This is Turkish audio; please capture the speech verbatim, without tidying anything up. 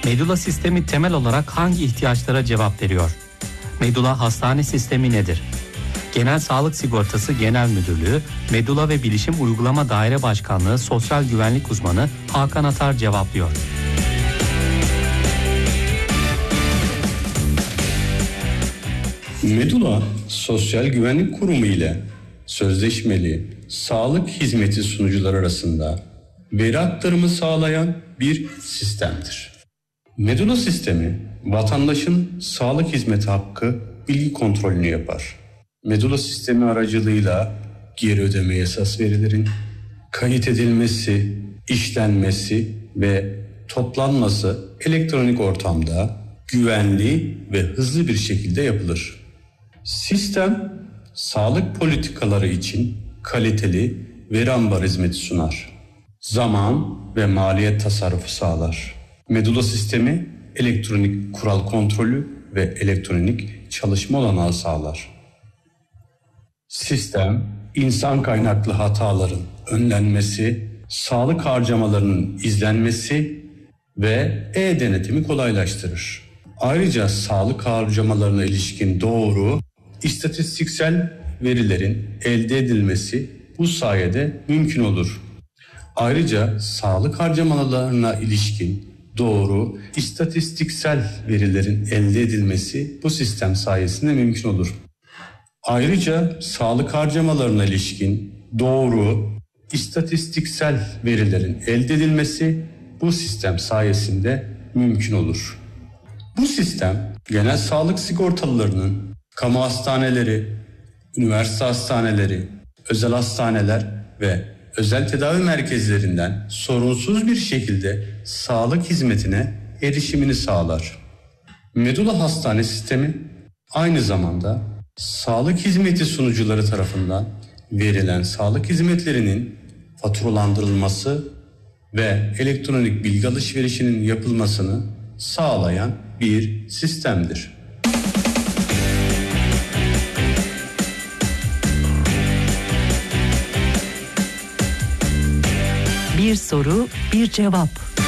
Medula sistemi temel olarak hangi ihtiyaçlara cevap veriyor? Medula hastane sistemi nedir? Genel Sağlık Sigortası Genel Müdürlüğü, Medula ve Bilişim Uygulama Daire Başkanlığı Sosyal Güvenlik Uzmanı Hakan Atar cevaplıyor. Medula, Sosyal Güvenlik Kurumu ile sözleşmeli sağlık hizmeti sunucular arasında veri aktarımı sağlayan bir sistemdir. Medula sistemi, vatandaşın sağlık hizmeti hakkı bilgi kontrolünü yapar. Medula sistemi aracılığıyla geri ödeme esas verilerin kayıt edilmesi, işlenmesi ve toplanması elektronik ortamda güvenli ve hızlı bir şekilde yapılır. Sistem, sağlık politikaları için kaliteli veri ambar hizmeti sunar. Zaman ve maliyet tasarrufu sağlar. Medula sistemi, elektronik kural kontrolü ve elektronik çalışma olanağı sağlar. Sistem, insan kaynaklı hataların önlenmesi, sağlık harcamalarının izlenmesi ve e-denetimi kolaylaştırır. Ayrıca sağlık harcamalarına ilişkin doğru, istatistiksel verilerin elde edilmesi bu sayede mümkün olur. Ayrıca sağlık harcamalarına ilişkin doğru, istatistiksel verilerin elde edilmesi bu sistem sayesinde mümkün olur. Ayrıca sağlık harcamalarına ilişkin doğru, istatistiksel verilerin elde edilmesi bu sistem sayesinde mümkün olur. Bu sistem genel sağlık sigortalılarının kamu hastaneleri, üniversite hastaneleri, özel hastaneler ve özel tedavi merkezlerinden sorunsuz bir şekilde sağlık hizmetine erişimini sağlar. Medula Hastane Sistemi aynı zamanda sağlık hizmeti sunucuları tarafından verilen sağlık hizmetlerinin faturalandırılması ve elektronik bilgi alışverişinin yapılmasını sağlayan bir sistemdir. Bir soru, bir cevap.